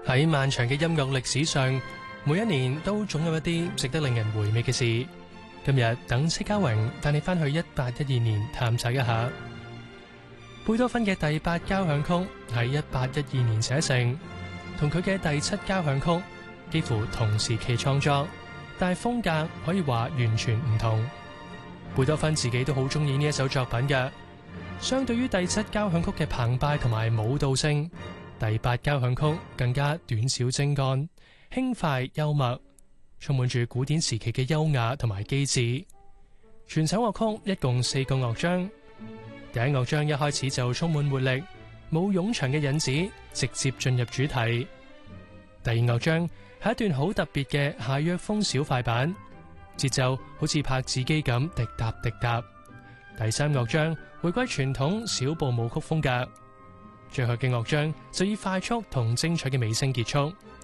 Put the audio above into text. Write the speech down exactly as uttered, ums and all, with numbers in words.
喺漫長嘅音樂歷史上，每一年都總有一啲值得令人回味嘅事。今日等戚家榮帶你翻去一八一二年探查一下。貝多芬嘅第八交響曲喺一八一二年寫成，同佢嘅第七交響曲幾乎同時期創作，但係風格可以話完全唔同。貝多芬自己都好中意呢一首作品嘅。相對於第七交響曲嘅澎湃同埋舞蹈性，第八交響曲更加短小精幹、輕快幽默，充滿住古典時期嘅優雅同埋機智。全首樂曲一共四個樂章，第一樂章一開始就充滿活力，冇冗長嘅引子，直接進入主題。第二樂章係一段好特別嘅夏約風小快板，節奏好似拍子機咁滴答滴答。第三樂章回歸傳統小步舞曲風格，最後嘅樂章就以快速同精彩嘅尾聲結束，